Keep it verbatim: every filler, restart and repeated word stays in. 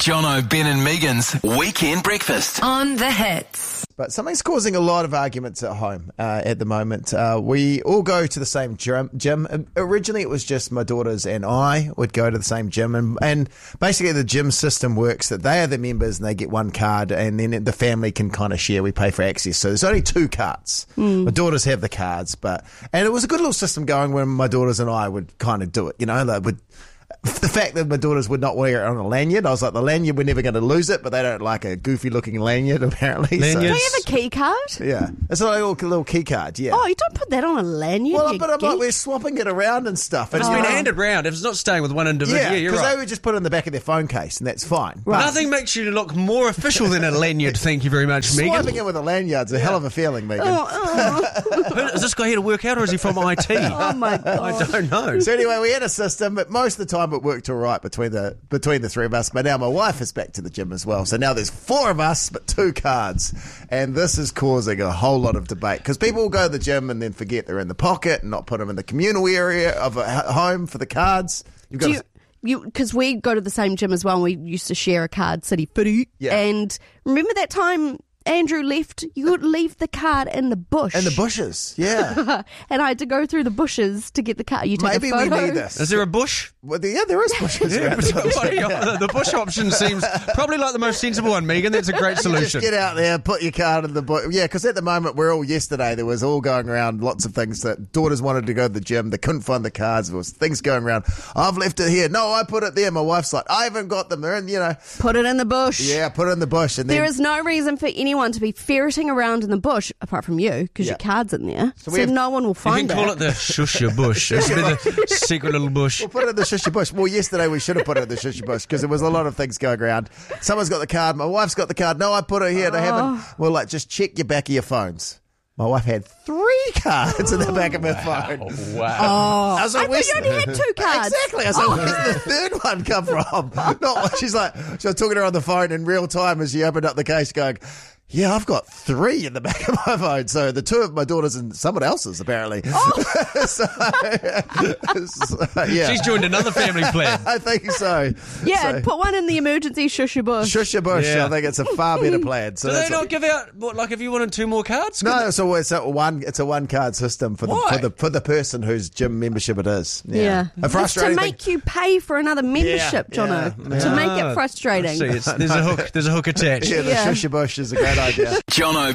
Jono, Ben and Megan's Weekend Breakfast. On the Hits. But something's causing a lot of arguments at home uh, at the moment. Uh, we all go to the same gym. gym. Originally, it was just my daughters and I would go to the same gym. And, and basically, the gym system works that they are the members and they get one card, and then the family can kind of share. We pay for access. So there's only two cards. Mm. My daughters have the cards. but And it was a good little system going when my daughters and I would kind of do it. You know, they would... The fact that my daughters would not wear it on a lanyard, I was like, the lanyard, we're never going to lose it, but they don't like a goofy-looking lanyard, apparently. Lanyards. So. Do you have a key card? Yeah. It's like a little, little key card, yeah. Oh, you don't put that on a lanyard, Well, you but I'm geek. like, we're swapping it around and stuff. It's And, been you know, handed round. If it's not staying with one individual, Yeah, yeah, you're because right. they would just put it in the back of their phone case, and that's fine. Right. But Nothing makes you look more official than a lanyard, thank you very much, Megan. swiping it with a lanyard's a hell of a feeling, Megan. Oh, oh. Is this guy here to work out, or is he from I T? Oh, my God. I don't know. So anyway, we had a system, but most of the time it worked all right between the between the three of us. But now my wife is back to the gym as well. So now there's four of us, but two cards. And this is causing a whole lot of debate because people will go to the gym and then forget they're in the pocket and not put them in the communal area of a h- home for the cards. You've got Do to, you, you, because we go to the same gym as well, and we used to share a card, City Footy. Yeah. And remember that time Andrew left? You could leave the card in the bush. in the bushes, yeah. And I had to go through the bushes to get the card. You take Maybe a we photo. need this. Is there a bush? Well, the- yeah, there is bushes. Yeah, around. the, the bush option seems probably like the most sensible one, Megan. That's a great Just solution. get out there, put your card in the bush. Yeah, because at the moment, we're all yesterday, there was all going around, lots of things that daughters wanted to go to the gym. They couldn't find the cards. There was things going around. I've left it here. No, I put it there. My wife's like, I haven't got them there. And, you know, Put it in the bush. yeah, put it in the bush. And then, There is no reason for anyone to be ferreting around in the bush, apart from you, because Yeah. your card's in there. So, we have- no one will You find can call it. it the shusha bush. It's the secret little bush. We'll put it in the shushy bush. Well, yesterday we should have put it in the shushy bush because there was a lot of things going around. Someone's got the card. My wife's got the card. No, I put it here. They haven't. Well, like, just check your back of your phones. My wife had three cards in the back of her phone. Wow. I was I like, thought where's you only had two cards. Exactly. I was like, where's the third one come from? Not what she's like. She was talking to her on the phone in real time as she opened up the case, going, yeah, I've got three in the back of my phone. So the two of my daughters and someone else's, apparently. Oh. so, so, yeah. She's joined another family plan. I think so. Yeah, So, put one in the emergency shusha bush. Shush your bush. Yeah. I think it's a far better plan. So Do they that's not what- give out, what, like, if you wanted two more cards? no, so it's a one. It's a one card system for the Why? for the for the person whose gym membership it is. Yeah, Yeah. A It's to frustrating thing. make you pay for another membership, Yeah, Jono. yeah, To yeah. make Ah, it frustrating. See, it's, there's a hook. There's a hook attached. Yeah, the Yeah. shush your bush is a great idea. Jono,